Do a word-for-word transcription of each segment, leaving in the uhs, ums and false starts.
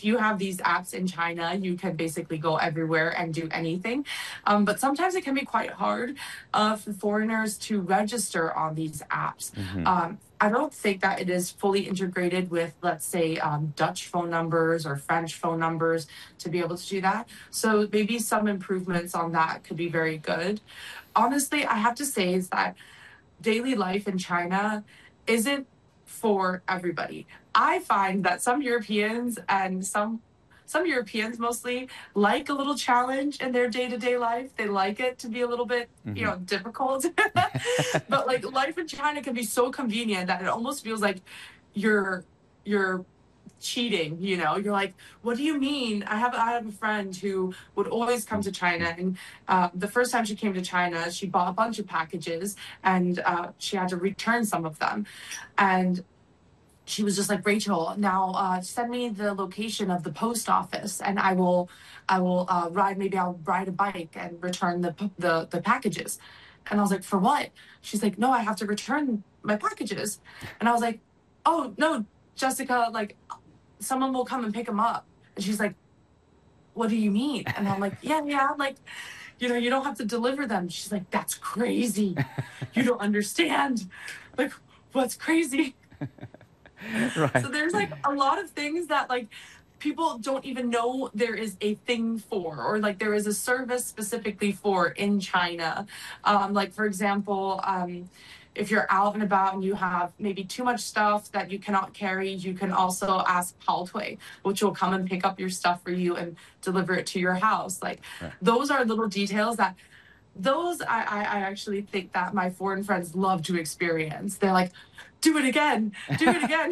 if you have these apps in China, you can basically go everywhere and do anything. Um, but sometimes it can be quite hard uh, for foreigners to register on these apps. Hmm. Um, I don't think that it is fully integrated with, let's say, um, Dutch phone numbers or French phone numbers to be able to do that. So maybe some improvements on that could be very good. Honestly, I have to say is that daily life in China isn't for everybody. I find that some Europeans and some some Europeans mostly like a little challenge in their day-to-day life. They like it to be a little bit, you Hmm. know, difficult. But like life in China can be so convenient that it almost feels like you're you're cheating, you know. You're like, what do you mean? I have I have a friend who would always come to China, and uh, the first time she came to China, she bought a bunch of packages, and uh, she had to return some of them, and she was just like, Rachel, now uh, send me the location of the post office, and I will I will uh, ride maybe I'll ride a bike and return the the the packages. And I was like, for what? She's like, no, I have to return my packages. And I was like, oh no, Jessica, like someone will come and pick them up. And she's like, what do you mean? And I'm like, yeah, yeah, like, you know, you don't have to deliver them. She's like, that's crazy. You don't understand. Like, what's crazy? Right. So there's like a lot of things that like people don't even know there is a thing for, or like there is a service specifically for in China. Um, like for example, um, if you're out and about and you have maybe too much stuff that you cannot carry, you can also ask Paltway, which will come and pick up your stuff for you and deliver it to your house. Like Right. those are little details that those I, I, I actually think that my foreign friends love to experience. They're like, do it again, do it again.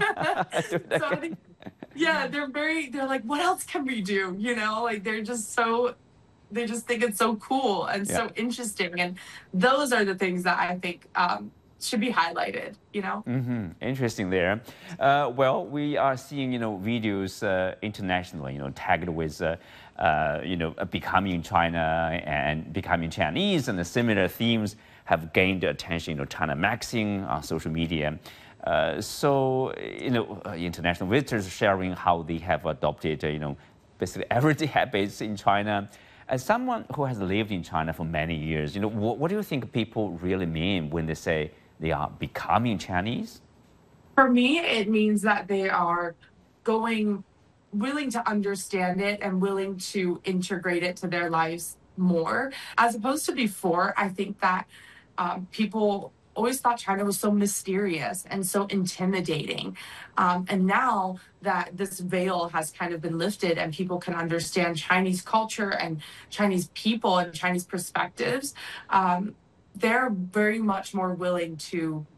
Do it So I think, again. yeah, they're very, they're like, what else can we do? You know, like they're just so, they just think it's so cool and Yeah. so interesting. And those are the things that I think um, should be highlighted, you know? Hmm. Interesting there. Uh, well, we are seeing, you know, videos uh, internationally, you know, tagged with, uh, uh, you know, becoming China and becoming Chinese, and the similar themes have gained attention, you know, China Magazine on social media. Uh, so, you know, uh, international visitors sharing how they have adopted, uh, you know, basically everyday habits in China. As someone who has lived in China for many years, you know, what, what do you think people really mean when they say they are becoming Chinese? For me, it means that they are going, willing to understand it and willing to integrate it to their lives more. As opposed to before, I think that um, people always thought China was so mysterious and so intimidating. Um, and now that this veil has kind of been lifted and people can understand Chinese culture and Chinese people and Chinese perspectives, um, they're very much more willing to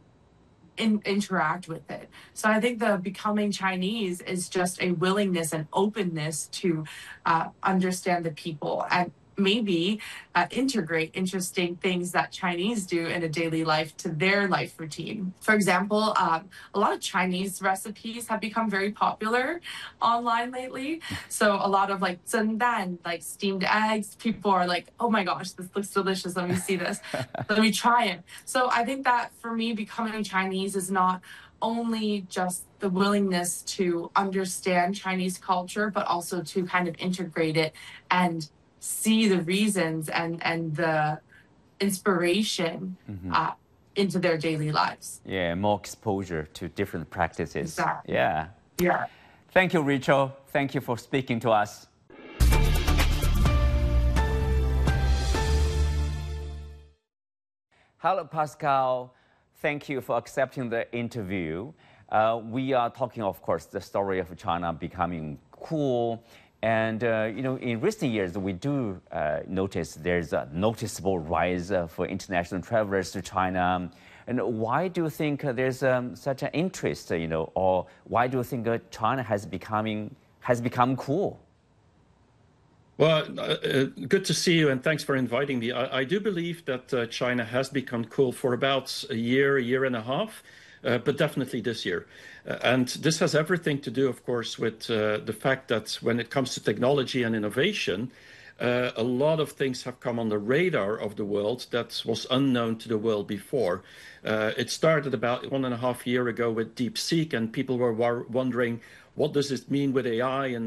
in, interact with it. So I think the becoming Chinese is just a willingness and openness to uh, understand the people and maybe uh, integrate interesting things that Chinese do in a daily life to their life routine. For example, um, a lot of Chinese recipes have become very popular online lately. So a lot of like zhendan, like steamed eggs, people are like, oh my gosh, this looks delicious. Let me see this. Let me try it. So I think that for me, becoming Chinese is not only just the willingness to understand Chinese culture, but also to kind of integrate it and see the reasons and and the inspiration Hmm. uh, into their daily lives. Yeah, more exposure to different practices. Exactly. Yeah. Yeah. Thank you, Rachel. Thank you for speaking to us. Hello, Pascal. Thank you for accepting the interview. Uh, we are talking, of course, the story of China becoming cool. And, uh, you know, in recent years, we do uh, notice there's a noticeable rise uh, for international travelers to China. And why do you think uh, there's um, such an interest, uh, you know, or why do you think uh, China has, becoming, has become cool? Well, uh, uh, good to see you, and thanks for inviting me. I, I do believe that uh, China has become cool for about a year, a year and a half, uh, but definitely this year. Uh, and this has everything to do, of course, with uh, the fact that when it comes to technology and innovation, uh, a lot of things have come on the radar of the world that was unknown to the world before. Uh, it started about one and a half year ago with DeepSeek, and people were wondering, what does this mean with A I? And